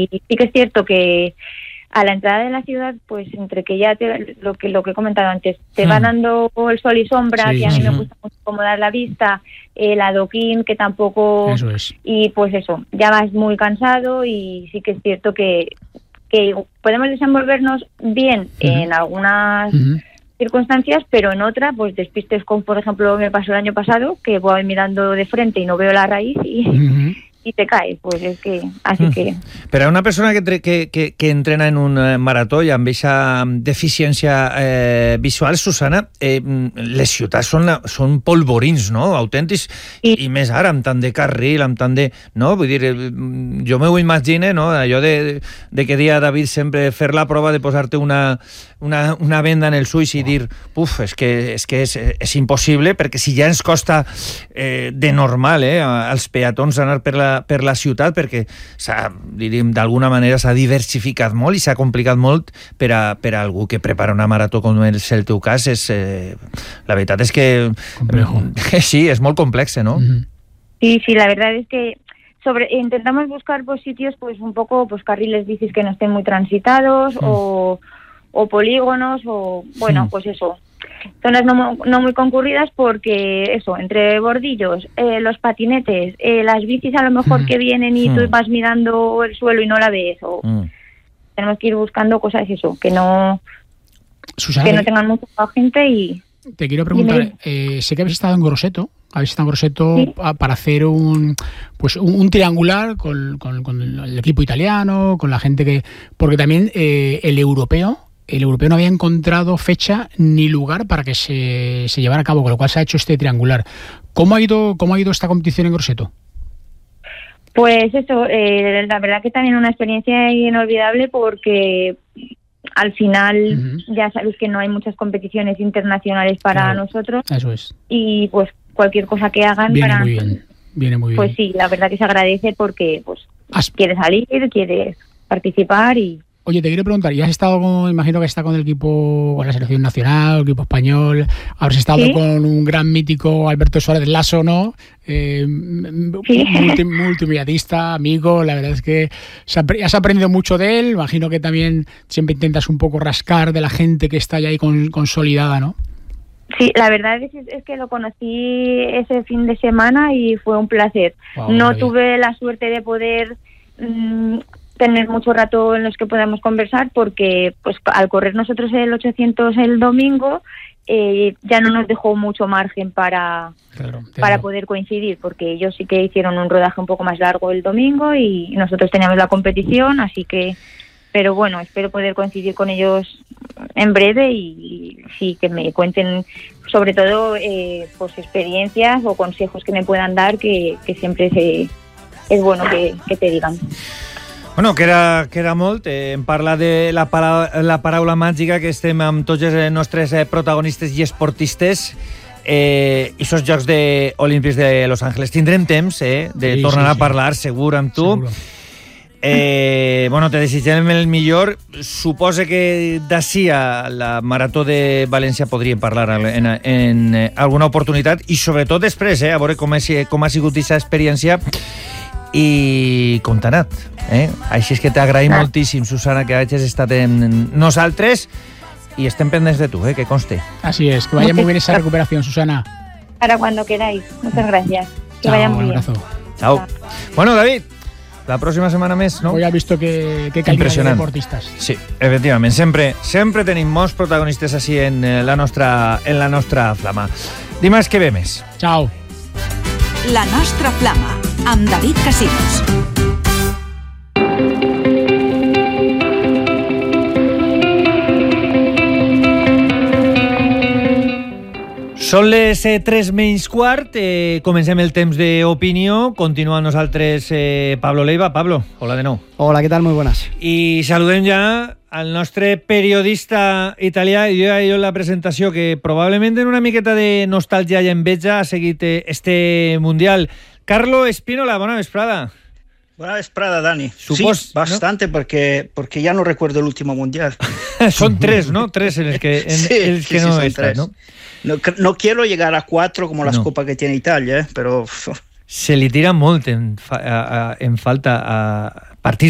Y sí que es cierto que a la entrada de la ciudad, pues entre que ya lo que he comentado antes, te va dando el sol y sombra, que a mí me gusta mucho acomodar la vista, el adoquín, que tampoco... Eso es. Y pues eso, ya vas muy cansado y sí que es cierto que podemos desenvolvernos bien en algunas circunstancias, pero en otras, pues despistes, como por ejemplo me pasó el año pasado, que voy mirando de frente y no veo la raíz y te cae, pues es que... Así que... Però una persona que entrena en un marató i amb aquesta deficiència visual, Susana, les ciutats són polvorins, no?, autèntics, i més ara, amb tant de carril, amb tant de... No? Vull dir, jo m'ho imagino, no?, allò de que dia David sempre fer la prova de posar-te una venda en els ulls i dir, és que és impossible, perquè si ja ens costa de normal als peatons anar per la ciutat, perquè d'alguna manera s'ha diversificat molt i s'ha complicat molt per a algú que prepara una marató com és el teu cas. La veritat és que sí, és molt complex, ¿no? Sí, la verdad es que intentamos buscar pues sitios pues un poco pues carriles bicis que no estén muy transitados o polígonos o bueno, pues eso, zonas no muy concurridas, porque eso, entre bordillos, los patinetes, las bicis a lo mejor que vienen y tú vas mirando el suelo y no la ves, o tenemos que ir buscando cosas eso, que no tengan mucha gente. Y te quiero preguntar, sé que habéis estado en Grosseto. ¿Sí? Para hacer un triangular con el equipo italiano, con la gente que... Porque también el europeo no había encontrado fecha ni lugar para que se llevara a cabo, con lo cual se ha hecho este triangular. ¿Cómo ha ido esta competición en Grosseto? Pues eso, la verdad que también una experiencia inolvidable, porque al final ya sabéis que no hay muchas competiciones internacionales para nosotros. Eso es. Y pues cualquier cosa que hagan viene muy bien. Pues sí, la verdad que se agradece, porque pues quiere salir, quiere participar y... Oye, te quiero preguntar, ¿ya has estado imagino que está con el equipo, con la selección nacional, el equipo español? Habrás estado con un gran mítico Alberto Suárez Lasso, ¿no? Multimillardista, amigo. La verdad es que has aprendido mucho de él. Imagino que también siempre intentas un poco rascar de la gente que está ya ahí consolidada, ¿no? Sí, la verdad es que lo conocí ese fin de semana y fue un placer. No tuve la suerte de poder tener mucho rato en los que podamos conversar, porque pues al correr nosotros el 800 el domingo ya no nos dejó mucho margen para poder coincidir, porque ellos sí que hicieron un rodaje un poco más largo el domingo y nosotros teníamos la competición, así que... Pero bueno, espero poder coincidir con ellos en breve y sí, que me cuenten sobre todo pues experiencias o consejos que me puedan dar, que siempre es bueno que te digan. Bueno, queda molt. Em parla de la paraula màgica, que estem amb tots els nostres protagonistes i esportistes i aquests Jocs Olímpics de Los Ángeles. Tindrem temps de tornar a parlar, segur, amb tu. Seguro. Bueno, te desitgem el millor. Suposa que d'ací a la Marató de València podríem parlar en alguna oportunitat, i sobretot després, a veure com ha sigut aquesta experiència i com t'ha anat. Així és que t'agraïm moltíssim, Susana, que hagis estat en nosaltres, y estén pendents de tú, que conste. Así es, que vaya muy bien esa recuperación, Susana. Para cuando queráis. Muchas gracias. Que vaya muy bien. Chao. Bueno, David, la próxima setmana més, no? Hoy has visto que calidad de deportistas. Sí, efectivament. Sempre tenim molts protagonistes així en la nostra flama. Dimarts que ve més. Chao. La nostra flama, amb David Casinos. Són les 3:15, comencem el temps d'opinió. Continua amb nosaltres Pablo Leiva. Pablo, hola de nou. Hola, ¿qué tal? Muy buenas. I saludem ja al nostre periodista italià, i jo en la presentació, que probablement en una miqueta de nostàlgia i enveja ha seguit este Mundial. Carlo Espínola, bona vesprada. Buena vesprada, Dani. Sí, bastante, ¿no? porque ya no recuerdo el último Mundial. Son tres, ¿no? Tres en el que, no está, ¿no? No quiero llegar a 4 como las copas que tiene Italia, pero... Se li tira molt en falta a partits